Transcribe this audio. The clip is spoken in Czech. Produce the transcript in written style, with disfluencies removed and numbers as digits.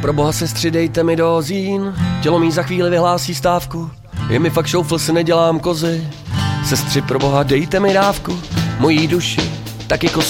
Pro boha sestři, dejte mi dozín, tělo mý za chvíli vyhlásí stávku. Je mi fakt šoufl, si nedělám kozy. Sestři, pro boha, dejte mi dávku, mojí duši taky